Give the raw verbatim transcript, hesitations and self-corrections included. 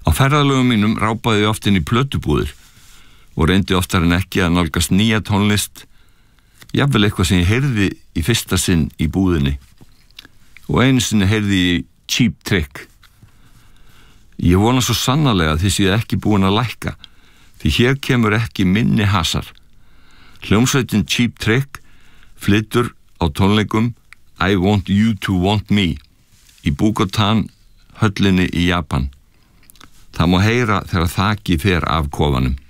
Á ferðalögum mínum rápaði ég oft inn í plötubúðir og reyndi oftar en ekki að nálgast nýja tónlist, jafnvel eitthvað sem ég heyrði í fyrsta sinn í búðinni. Og einu sinni heyrði ég Cheap Trick. Ég vona svo sannarlega að þið séu ekki búin að lækka, því hér kemur ekki minni hasar. Hljómsveitin Cheap Trick flytur á tónleikum I Want You To Want Me í Bukotan höllinni í Japan. Það má heyra þegar þakið fer af kofanum.